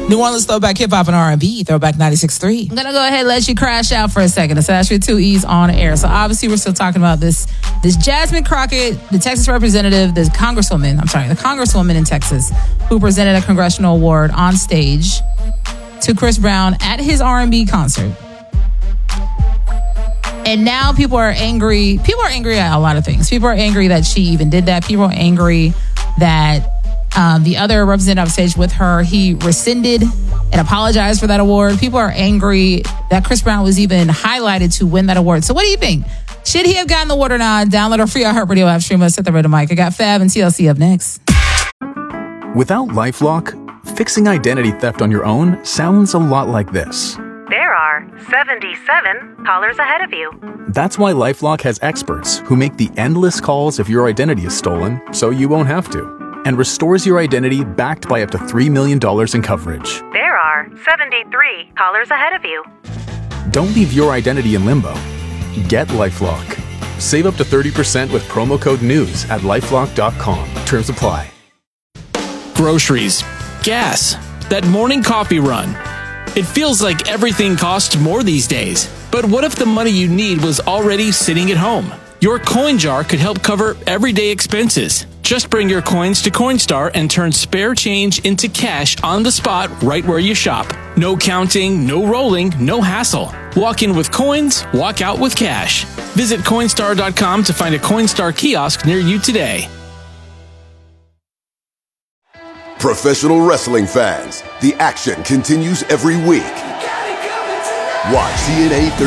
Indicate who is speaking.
Speaker 1: New Orleans throwback hip hop and R&B, Throwback 96.3. I'm gonna go ahead and let you crash out for a second. It's actually 2 E's on air. So obviously we're still talking about this Jasmine Crockett, the Texas representative, the congresswoman in Texas, who presented a congressional award on stage to Chris Brown at his R&B concert. And now people are angry. People are angry at a lot of things. People are angry that she even did that. People are angry that the other representative on stage with her, he rescinded and apologized for that award. People are angry that Chris Brown was even highlighted to win that award. So what do you think? Should he have gotten the award or not? Download our free iHeartRadio app, stream us at the Rhythm Mic. I got Fab and TLC up next.
Speaker 2: Without LifeLock, fixing identity theft on your own sounds a lot like this.
Speaker 3: There are 77 callers ahead of you.
Speaker 2: That's why LifeLock has experts who make the endless calls if your identity is stolen, so you won't have to, and restores your identity backed by up to $3 million in coverage.
Speaker 3: There are 73 callers ahead of you.
Speaker 2: Don't leave your identity in limbo. Get LifeLock. Save up to 30% with promo code NEWS at LifeLock.com. Terms apply.
Speaker 4: Groceries, gas, that morning coffee run. It feels like everything costs more these days. But what if the money you need was already sitting at home? Your coin jar could help cover everyday expenses. Just bring your coins to Coinstar and turn spare change into cash on the spot right where you shop. No counting, no rolling, no hassle. Walk in with coins, walk out with cash. Visit Coinstar.com to find a Coinstar kiosk near you today.
Speaker 5: Professional wrestling fans, the action continues every week. Watch TNA